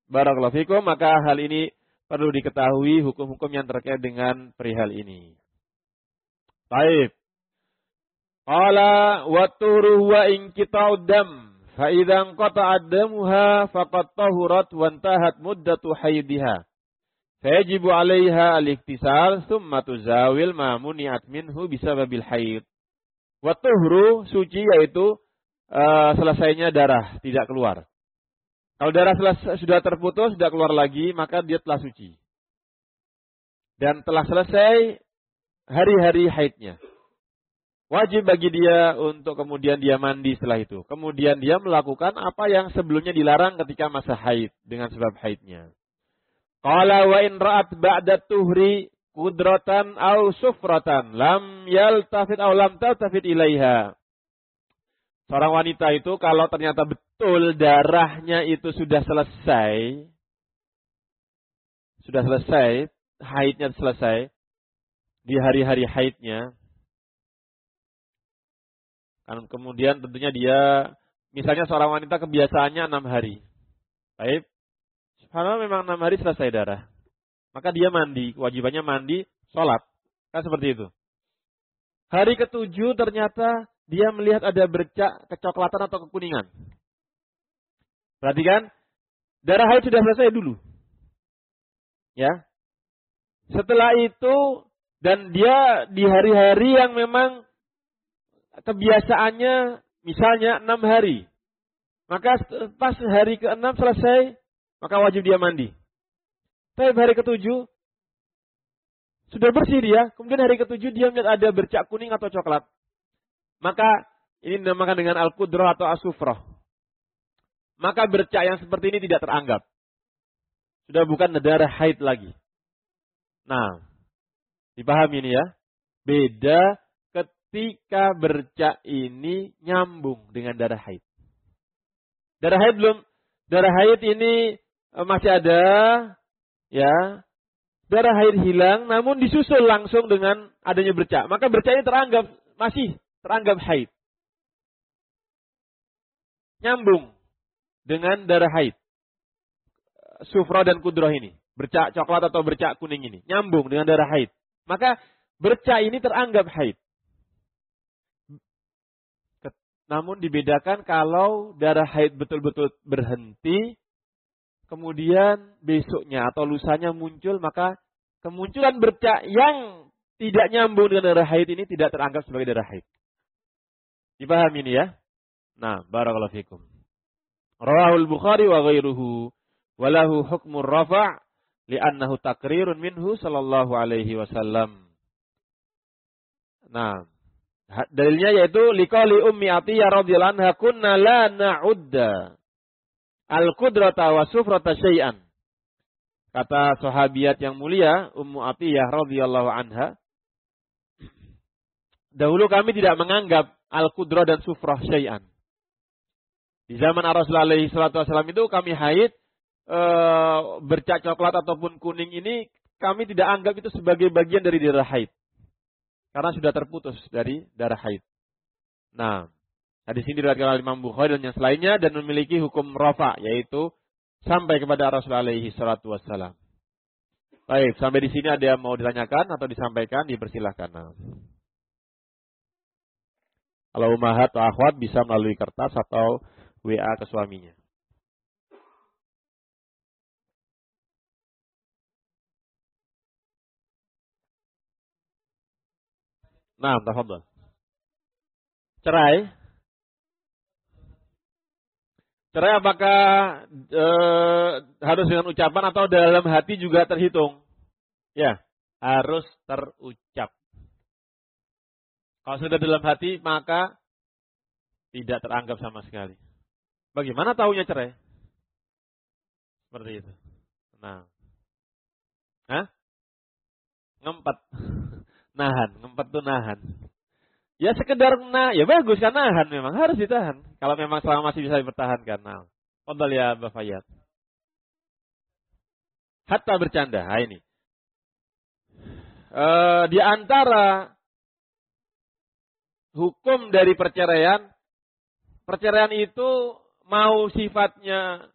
Barakallahu fikum, maka hal ini perlu diketahui hukum-hukum yang terkait dengan perihal ini. Baik. Qala wa tuhru wa inqita'ud dam fa idza inqata'a damuha faqad tahurat wa intahat muddatu haidiha. Fayajibu 'alaiha al-iktisal thumma tuzawil ma muni'at minhu bisababil haid. Wa tuhru suci yaitu selesainya darah tidak keluar. Kalau darah sudah terputus, sudah keluar lagi, maka dia telah suci. Dan telah selesai hari-hari haidnya. Wajib bagi dia untuk kemudian dia mandi setelah itu. Kemudian dia melakukan apa yang sebelumnya dilarang ketika masa haid dengan sebab haidnya. Qala wa in ra'at ba'da tuhri qudratan aw sufratan lam yaltafit aw lam taltafit ilaiha. Seorang wanita itu kalau ternyata betul darahnya itu sudah selesai, haidnya selesai di hari-hari haidnya. Kan kemudian tentunya dia, misalnya seorang wanita kebiasaannya 6 hari. Baik. Subhanallah memang 6 hari selesai darah. Maka dia mandi, kewajibannya mandi, sholat. Kan seperti itu. Hari ke-7 ternyata dia melihat ada bercak kecoklatan atau kekuningan. Perhatikan, darah haid sudah selesai dulu. Ya. Setelah itu, dan dia di hari-hari yang memang kebiasaannya misalnya 6 hari. Maka pas hari ke-6 selesai, maka wajib dia mandi. Tapi hari ke-7 sudah bersih dia, kemudian hari ke-7 dia melihat ada bercak kuning atau coklat. Maka ini dinamakan dengan al-qudrah atau as-sufrah. Maka bercak yang seperti ini tidak teranggap. Sudah bukan darah haid lagi. Nah, dipahami ini ya. Beda ketika bercak ini nyambung dengan darah haid. Darah haid ini masih ada, ya. Darah haid hilang, namun disusul langsung dengan adanya bercak. Maka bercak ini masih teranggap haid. Nyambung dengan darah haid. Sufra dan kudrah ini. Bercak coklat atau bercak kuning ini. Nyambung dengan darah haid. Maka bercak ini teranggap haid. Namun dibedakan kalau darah haid betul-betul berhenti, kemudian besoknya atau lusanya muncul, maka kemunculan bercak yang tidak nyambung dengan darah haid ini tidak teranggap sebagai darah haid. Dipahami ini ya? Nah, barakallahu fikum. Rawahul Bukhari wa ghairuhu walahu hukmur rafa' li'annahu taqrirun minhu sallallahu alaihi wasallam. Nah, dalilnya yaitu liqauli ummi Atiyah radhiyallahu anha kunna la na'udda al-qudrata wa sufrata syai'an. Kata sahabiat yang mulia Ummu Atiyah radhiyallahu anha, dahulu kami tidak menganggap al-qudrah dan sufrah syai'an. Di zaman Rasulullah alaihi salatu wasallam itu kami haid, bercak coklat ataupun kuning ini kami tidak anggap itu sebagai bagian dari darah haid. Karena sudah terputus dari darah haid. Nah, hadis ini diriwayatkan oleh Imam Bukhari dan yang selainnya dan memiliki hukum rafa, yaitu sampai kepada Rasulullah alaihi salatu wassalam. Baik, sampai di sini ada yang mau ditanyakan atau disampaikan, dipersilahkan. Nah. Kalau umahat atau akhwat bisa melalui kertas atau WA ke suaminya. Nah, tafadhol. Cerai apakah harus dengan ucapan atau dalam hati juga terhitung? Ya, harus terucap. Kalau sudah dalam hati maka tidak teranggap sama sekali. Bagaimana tahunya cerai? Seperti itu. Nah. Hah? Ngempet. Nahan, ngempet tuh nahan. Ya sekedar ya bagus kan nahan, memang harus ditahan. Kalau memang selama masih bisa dipertahankan. Nah, qadal ya Mbak Fayyad. Hatta bercanda, ini. Di antara hukum dari perceraian itu mau sifatnya